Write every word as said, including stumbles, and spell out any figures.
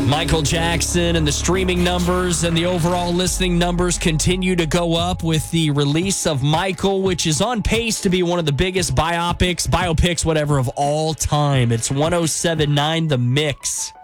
Michael Jackson and the streaming numbers and the overall listening numbers continue to go up with the release of Michael, which is on pace to be one of the biggest biopics, biopics, whatever, of all time. It's one oh seven point nine The Mix.